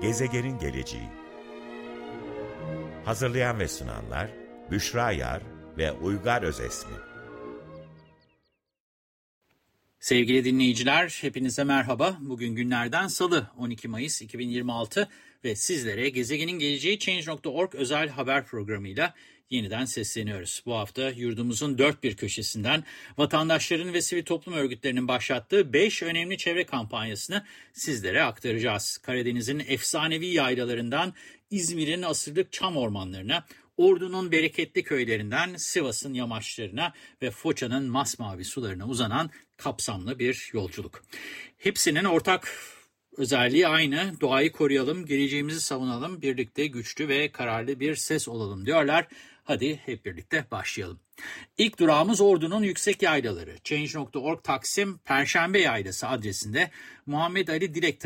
Gezegenin geleceği. Hazırlayan ve sunanlar Büşra Yar ve Uygar Özesmi. Sevgili dinleyiciler, hepinize merhaba. Bugün günlerden Salı, 12 Mayıs 2026 ve sizlere Gezegenin Geleceği Change.org özel haber programıyla yeniden sesleniyoruz. Bu hafta yurdumuzun dört bir köşesinden vatandaşların ve sivil toplum örgütlerinin başlattığı 5 önemli çevre kampanyasını sizlere aktaracağız. Karadeniz'in efsanevi yaylalarından İzmir'in asırlık çam ormanlarına, Ordu'nun bereketli köylerinden Sivas'ın yamaçlarına ve Foça'nın masmavi sularına uzanan kapsamlı bir yolculuk. Hepsinin ortak özelliği aynı: doğayı koruyalım, geleceğimizi savunalım, birlikte güçlü ve kararlı bir ses olalım diyorlar. Hadi hep birlikte başlayalım. İlk durağımız Ordu'nun yüksek yaylaları. Change.org Taksim Perşembe Yaylası adresinde Muhammed Ali Dilek